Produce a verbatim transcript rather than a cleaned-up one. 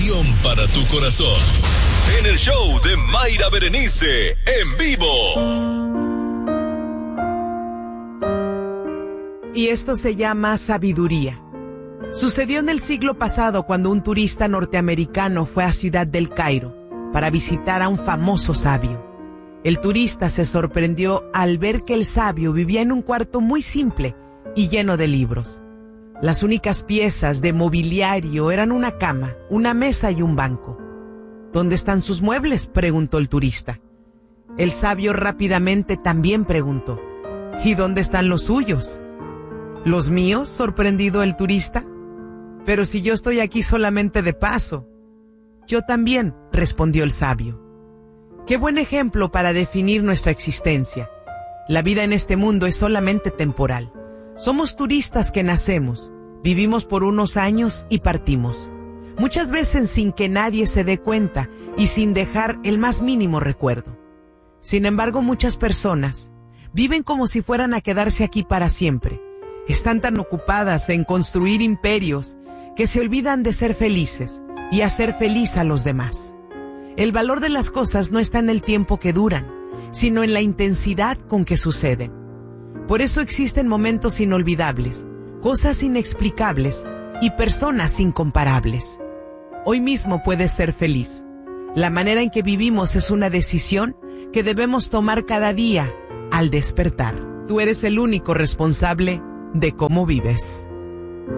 Diversión para tu corazón. En el show de Mayra Berenice, en vivo. Y esto se llama sabiduría. Sucedió en el siglo pasado cuando un turista norteamericano fue a Ciudad del Cairo para visitar a un famoso sabio. El turista se sorprendió al ver que el sabio vivía en un cuarto muy simple y lleno de libros. Las únicas piezas de mobiliario eran una cama, una mesa y un banco. ¿Dónde están sus muebles?, preguntó el turista. El sabio rápidamente también preguntó: ¿y dónde están los suyos? ¿Los míos?, sorprendido el turista. Pero si yo estoy aquí solamente de paso. Yo también, respondió el sabio. Qué buen ejemplo para definir nuestra existencia. La vida en este mundo es solamente temporal. Somos turistas que nacemos, vivimos por unos años y partimos. Muchas veces sin que nadie se dé cuenta y sin dejar el más mínimo recuerdo. Sin embargo, muchas personas viven como si fueran a quedarse aquí para siempre. Están tan ocupadas en construir imperios que se olvidan de ser felices y hacer feliz a los demás. El valor de las cosas no está en el tiempo que duran, sino en la intensidad con que suceden. Por eso existen momentos inolvidables, cosas inexplicables y personas incomparables. Hoy mismo puedes ser feliz. La manera en que vivimos es una decisión que debemos tomar cada día al despertar. Tú eres el único responsable de cómo vives.